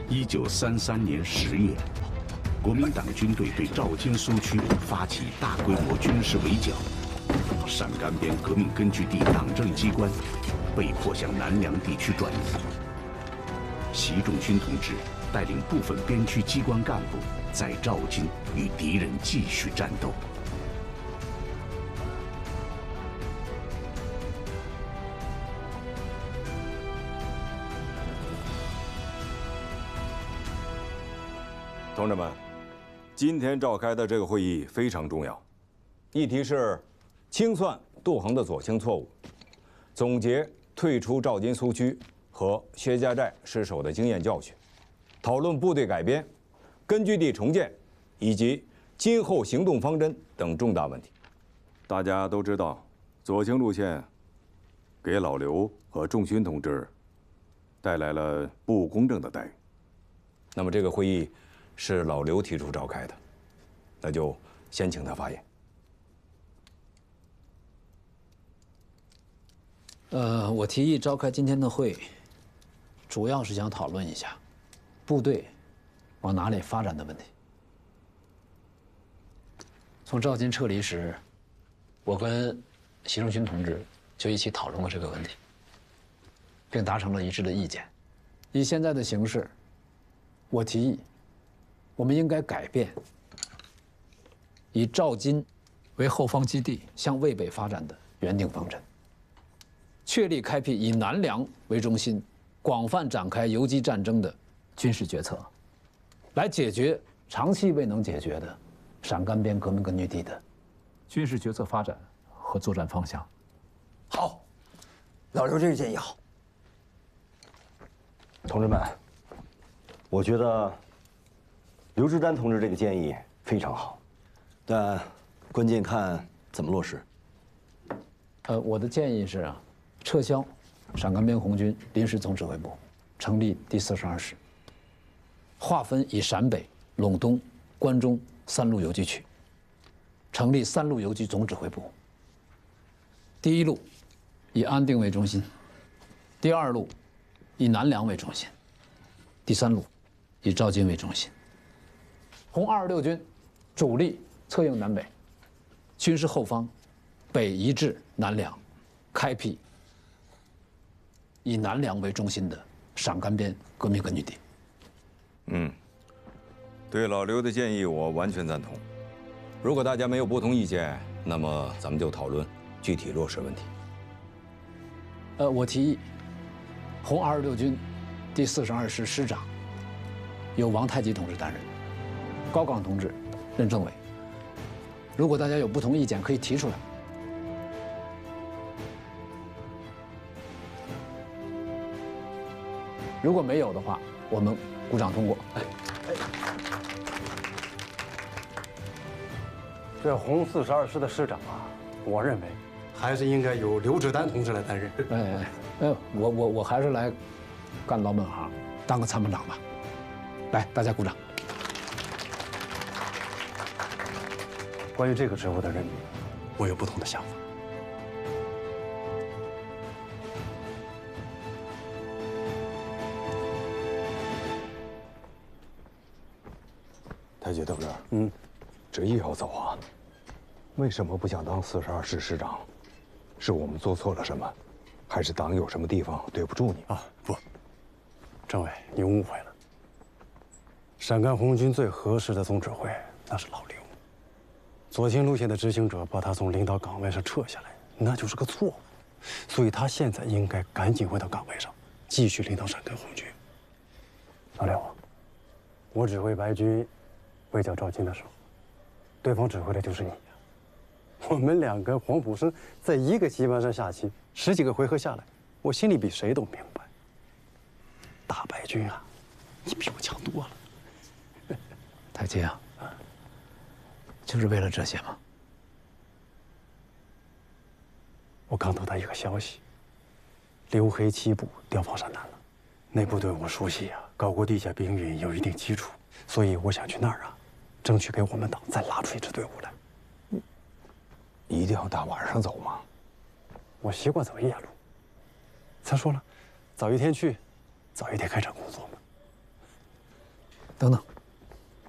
1933年10月，国民党军队对赵金苏区发起大规模军事围剿，陕甘边革命根据地党政机关被迫向南梁地区转移。习仲勋同志带领部分边区机关干部在赵金与敌人继续战斗。 同志们，今天召开的这个会议非常重要，议题是清算杜衡的左倾错误，总结退出赵金苏区和薛家寨失守的经验教训，讨论部队改编、根据地重建以及今后行动方针等重大问题。大家都知道，左倾路线给老刘和仲勋同志带来了不公正的待遇。那么这个会议是老刘提出召开的，那就先请他发言。 我提议召开今天的会，主要是想讨论一下部队往哪里发展的问题。从赵金撤离时，我跟习仲勋同志就一起讨论过这个问题，并达成了一致的意见。以现在的形势，我提议我们应该改变以赵金为后方基地向渭北发展的原定方针，确立开辟以南梁为中心、广泛展开游击战争的军事决策，来解决长期未能解决的陕甘边革命根据地的军事决策发展和作战方向。 好，老刘这个建议好。同志们，我觉得刘志丹同志这个建议非常好，但关键看怎么落实。 我的建议是撤销陕甘边红军临时总指挥部，成立第42师，划分以陕北、陇东、关中3路游击区，成立3路游击总指挥部。第1路以安定为中心，第2路以南梁为中心，第3路以赵金为中心。红26军主力策应南北，军事后方北移至南梁，开辟以南梁为中心的陕甘边革命根据地。 对老刘的建议我完全赞同。如果大家没有不同意见，那么咱们就讨论具体落实问题。 我提议，红26军第42师师长由王太吉同志担任，高岗同志任政委。如果大家有不同意见，可以提出来。如果没有的话，我们鼓掌通过。 这红42师的师长啊，我认为还是应该由刘志丹同志来担任。 我还是来干老本行，当个参谋长吧。来，大家鼓掌。 关于这个职务的任命，我有不同的想法。 太极同志，执意要走啊？为什么不想当42师师长？是我们做错了什么，还是党有什么地方对不住你啊？不，政委，你误会了。陕甘红军最合适的总指挥那是老刘，左倾路线的执行者把他从领导岗位上撤下来，那就是个错误，所以他现在应该赶紧回到岗位上，继续领导陕甘红军。老刘，我指挥白军围剿赵金的时候，对方指挥的就是你呀。我们2个黄埔生在一个棋盘上下棋，10几个回合下来，我心里比谁都明白，打白军啊，你比我强多了。 太极啊，就是为了这些吗？ 我刚得到一个消息，刘黑7部调往陕南了，那部队我熟悉啊，搞过地下兵运，有一定基础，所以我想去那儿啊，争取给我们党再拉出一支队伍来。 一定要大晚上走吗？ 我习惯走夜路。再说了，早一天去，早一天开展工作嘛。 等等。